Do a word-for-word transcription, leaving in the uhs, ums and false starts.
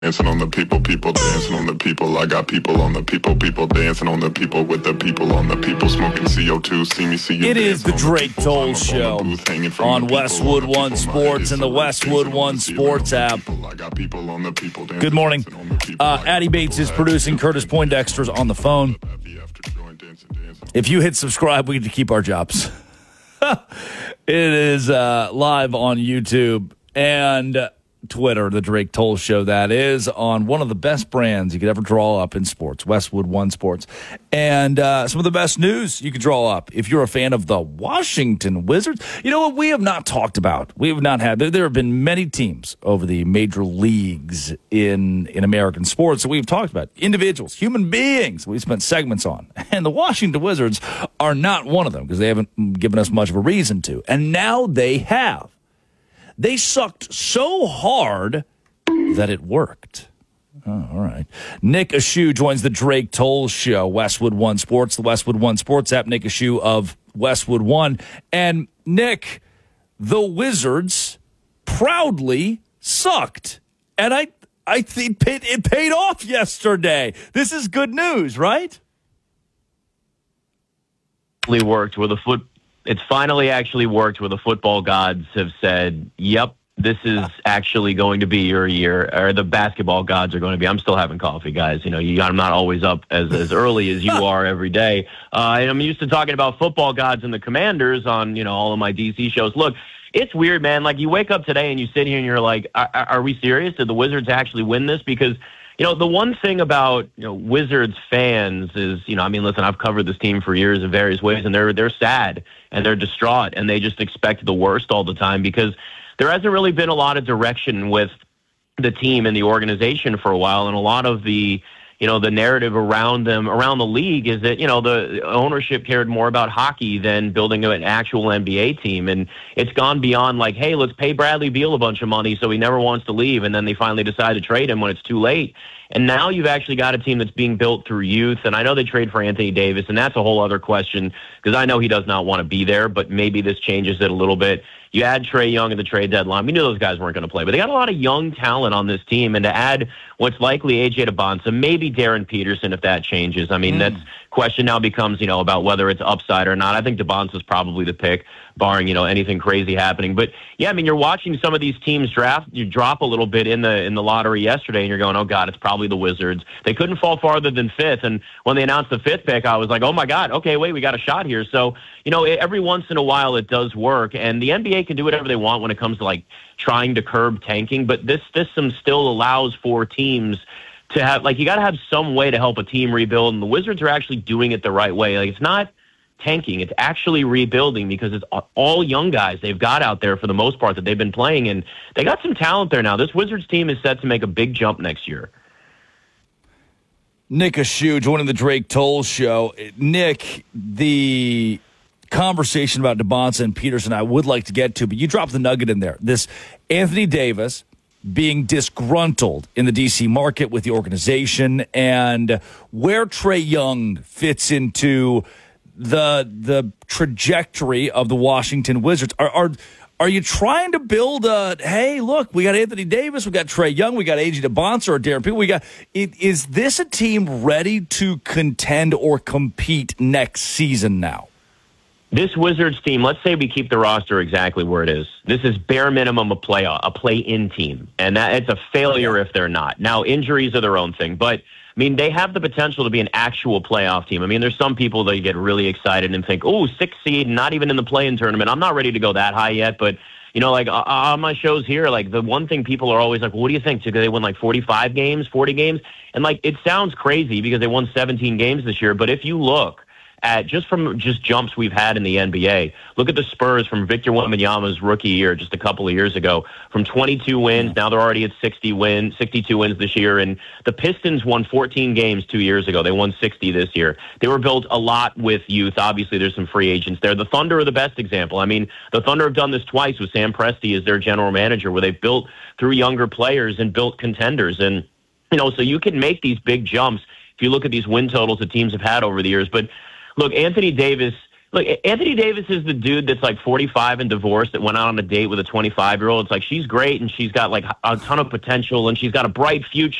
Dancing on the people, people dancing on the people. I got people on the people, people dancing on the people with the people on the people smoking C O two. See me, see you. It is the Drake Toll Show on Westwood One Sports and the Westwood One Sports app. Good morning. Uh, Addie Bates is producing. Curtis Poindexter's on the phone. If you hit subscribe, we get to keep our jobs. It is uh, live on YouTube and Twitter, the Drake Toll Show, that is, on one of the best brands you could ever draw up in sports, Westwood One Sports. And uh, some of the best news you could draw up if you're a fan of the Washington Wizards. You know what we have not talked about? We have not had, there, there have been many teams over the major leagues in, in American sports that we've talked about. Individuals, human beings, we spent segments on. And the Washington Wizards are not one of them because they haven't given us much of a reason to. And now they have. They sucked so hard that it worked. Oh, all right. Nick Ashew joins the Drake Toll Show, Westwood One Sports, the Westwood One Sports app. Nick Ashew of Westwood One. And Nick, the Wizards proudly sucked. And I, I think it, it paid off yesterday. This is good news, right? It worked with a foot. It's finally actually worked where the football gods have said, yep, this is actually going to be your year, or the basketball gods are going to be. I'm still having coffee, guys. You know, you, I'm not always up as, as early as you are every day. Uh, and I'm used to talking about football gods and the Commanders on, you know, all of my D C shows. Look, it's weird, man. Like, you wake up today and you sit here and you're like, are, are we serious? Did the Wizards actually win this? Because, you know, the one thing about, you know, Wizards fans is, you know, I mean, listen, I've covered this team for years in various ways, and they're they're sad and they're distraught, and they just expect the worst all the time because there hasn't really been a lot of direction with the team and the organization for a while, and a lot of the, you know, the narrative around them, around the league is that, you know, the ownership cared more about hockey than building an actual N B A team. And it's gone beyond like, hey, let's pay Bradley Beal a bunch of money so he never wants to leave. And then they finally decide to trade him when it's too late. And now you've actually got a team that's being built through youth. And I know they trade for Anthony Davis, and that's a whole other question because I know he does not want to be there, but maybe this changes it a little bit. You add Trae Young at the trade deadline. We knew those guys weren't going to play, but they got a lot of young talent on this team. And to add what's likely A J DeBonsa, maybe Darren Peterson if that changes. I mean, mm. that's question now becomes, you know, about whether it's upside or not. I think DeBonsa's probably the pick, barring, you know, anything crazy happening. But yeah, I mean, you're watching some of these teams draft, you drop a little bit in the in the lottery yesterday, and you're going, oh God, it's probably the Wizards. They couldn't fall farther than fifth, and when they announced the fifth pick, I was like, oh my God, okay, wait, we got a shot here. So, you know, every once in a while it does work, and the N B A can do whatever they want when it comes to like trying to curb tanking, but this system still allows for teams to have, like, you got to have some way to help a team rebuild, and the Wizards are actually doing it the right way. Like, it's not tanking, it's actually rebuilding because it's all young guys they've got out there for the most part that they've been playing, and they got some talent there now. This Wizards team is set to make a big jump next year. Nick Ashew joining the Drake Toll Show. Nick, the conversation about DeBonsa and Peterson I would like to get to, but you dropped the nugget in there. This Anthony Davis being disgruntled in the D C market with the organization, and where Trae Young fits into the the trajectory of the Washington Wizards. Are are are you trying to build a, hey, look, we got Anthony Davis, we got Trae Young, we got A J DeBonsa or Darren Peterson. We got it, is this a team ready to contend or compete next season now? This Wizards team, let's say we keep the roster exactly where it is. This is bare minimum a play a play-in team, and that it's a failure if they're not. Now, injuries are their own thing, but I mean, they have the potential to be an actual playoff team. I mean, there's some people that get really excited and think, "Oh, sixth seed, not even in the play-in tournament." I'm not ready to go that high yet, but you know, like uh, on my shows here, like the one thing people are always like, well, "What do you think? Did they win like forty-five games, forty games?" And like, it sounds crazy because they won seventeen games this year, but if you look at just from just jumps we've had in the N B A. Look at the Spurs from Victor Wembanyama's rookie year just a couple of years ago. From twenty-two wins, now they're already at sixty wins, sixty-two wins this year. And the Pistons won fourteen games two years ago. They won sixty this year. They were built a lot with youth. Obviously, there's some free agents there. The Thunder are the best example. I mean, the Thunder have done this twice with Sam Presti as their general manager, where they've built through younger players and built contenders. And, you know, so you can make these big jumps if you look at these win totals that teams have had over the years. But look, Anthony Davis Look, Anthony Davis is the dude that's like forty-five and divorced that went out on a date with a twenty-five-year-old. It's like she's great and she's got like a ton of potential and she's got a bright future.